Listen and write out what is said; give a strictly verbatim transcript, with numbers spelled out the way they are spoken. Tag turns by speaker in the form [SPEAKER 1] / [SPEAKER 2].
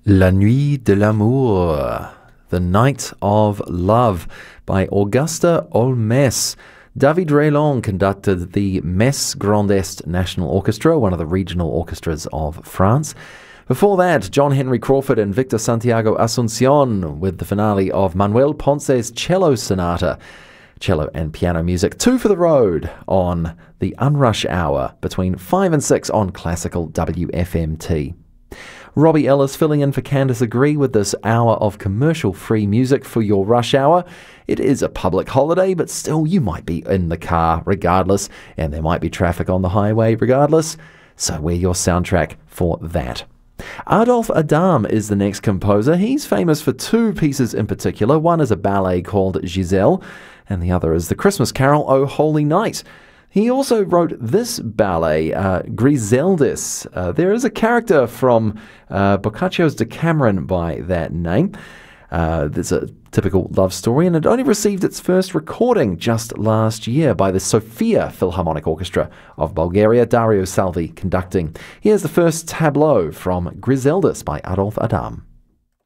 [SPEAKER 1] La Nuit de l'Amour, The Night of Love by Augusta Olmès. David Raylon conducted the Messe Grand Est National Orchestra, one of the regional orchestras of France. Before that, John Henry Crawford and Victor Santiago Asuncion with the finale of Manuel Ponce's Cello Sonata. Cello and piano music, two for the road on the Unrush Hour between five and six on Classical W F M T. Robbie Ellis filling in for Candice Agree with this hour of commercial-free music for your rush hour. It is a public holiday, but still you might be in the car regardless, and there might be traffic on the highway regardless, so we're your soundtrack for that. Adolphe Adam is the next composer. He's famous for two pieces in particular. One is a ballet called Giselle, and the other is the Christmas carol, O Holy Night. He also wrote this ballet, uh, Griseldis. Uh, there is a character from uh, Boccaccio's Decameron by that name. Uh, there's a typical love story, and it only received its first recording just last year by the Sofia Philharmonic Orchestra of Bulgaria, Dario Salvi conducting. Here's the first tableau from Griseldis by Adolphe Adam.